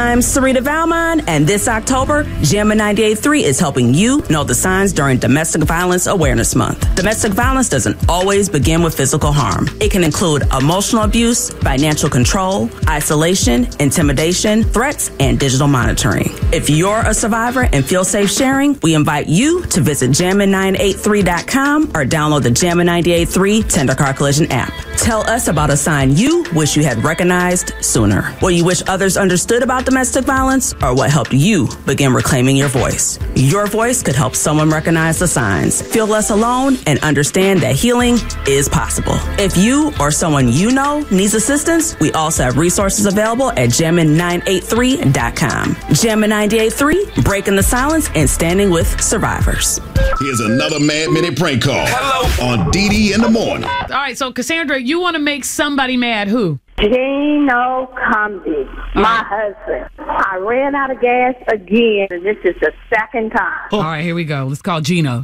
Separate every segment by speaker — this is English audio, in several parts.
Speaker 1: I'm Sarita Valmon, and this October, Jammin' 98.3 is helping you know the signs during Domestic Violence Awareness Month. Domestic violence doesn't always begin with physical harm. It can include emotional abuse, financial control, isolation, intimidation, threats, and digital monitoring. If you're a survivor and feel safe sharing, we invite you to visit jammin983.com or download the Jammin' 98.3 Tender Car Collision app. Tell us about a sign you wish you had recognized sooner. What you wish others understood about domestic violence, or what helped you begin reclaiming your voice. Your voice could help someone recognize the signs, feel less alone, and understand that healing is possible. If you or someone you know needs assistance, we also have resources available at jammin983.com. Jammin' 98.3, breaking the silence and standing with survivors.
Speaker 2: Here's another Mad Minute prank call. Hello. On DD in the morning.
Speaker 3: All right, so Cassandra, you want to make somebody mad. Who?
Speaker 4: Gino Comedy, my husband. I ran out of gas again, and this is the second time.
Speaker 3: All right, here we go. Let's call Gino.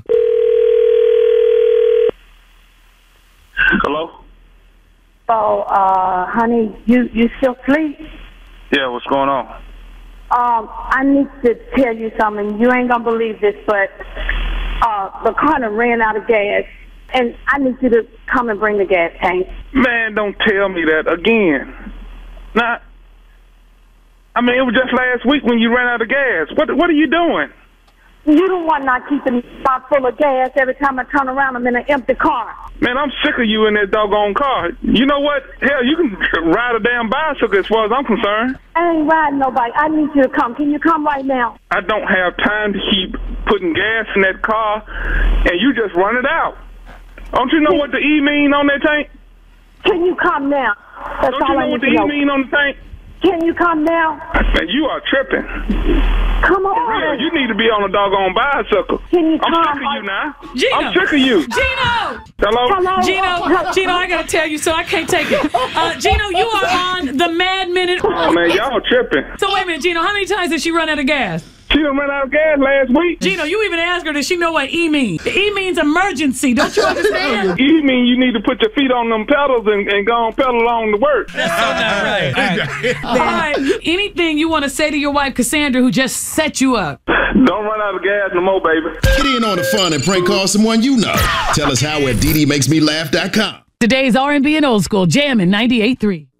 Speaker 5: Hello?
Speaker 4: So, honey, you still asleep?
Speaker 5: Yeah, what's going on?
Speaker 4: I need to tell you something. You ain't gonna believe this, but the car done ran out of gas, and I need you to come and bring the gas tank.
Speaker 5: Man, don't tell me that again. Nah, I mean, it was just last week when you ran out of gas. What are you doing?
Speaker 4: You the one not keeping the spot full of gas. Every time I turn around, I'm in an empty car.
Speaker 5: Man, I'm sick of you in that doggone car. You know what? Hell, you can ride a damn bicycle as far as I'm concerned.
Speaker 4: I ain't riding nobody. I need you to come. Can you come right now?
Speaker 5: I don't have time to keep putting gas in that car, and you just run it out. Don't you know what the E mean on that tank?
Speaker 4: Can you come now? That's
Speaker 5: Don't
Speaker 4: all
Speaker 5: you know
Speaker 4: I
Speaker 5: what
Speaker 4: need
Speaker 5: the
Speaker 4: to
Speaker 5: E
Speaker 4: know.
Speaker 5: mean on the tank?
Speaker 4: Can you come now?
Speaker 5: Man, you are tripping.
Speaker 4: Come on.
Speaker 5: Yeah, you need to be on a doggone bicycle.
Speaker 4: Can you
Speaker 5: I'm
Speaker 4: come?
Speaker 5: sick of you now.
Speaker 3: Gino.
Speaker 5: I'm sick of you.
Speaker 3: Gino!
Speaker 5: Hello?
Speaker 3: Gino, I got to tell you, so I can't take it. Gino, you are on the Mad Minute.
Speaker 5: Oh, man, y'all tripping.
Speaker 3: So wait a minute, Gino, how many times did she run out of gas?
Speaker 5: She done ran out of gas last week.
Speaker 3: Gino, you even asked her, does she know what E means? The E means emergency. Don't you understand?
Speaker 5: You mean you need to put your feet on them pedals and go on pedal along to work.
Speaker 3: That's so not right. All right. Anything you want to say to your wife, Cassandra, who just set you up?
Speaker 5: Don't run out of gas no more, baby.
Speaker 2: Get in on the fun and prank call someone you know. Tell us how at DDMakesMeLaugh.com.
Speaker 3: Today's R&B and old school, Jammin' 98.3.